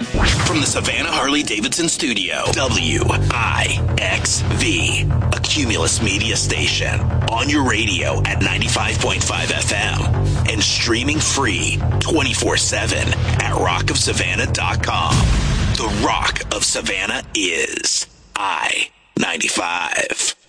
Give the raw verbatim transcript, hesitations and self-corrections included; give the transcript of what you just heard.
From the Savannah Harley-Davidson studio, W I X V, a Cumulus media station, on your radio at ninety-five point five F M, and streaming free twenty-four seven at rock of savannah dot com. The Rock of Savannah is I ninety-five.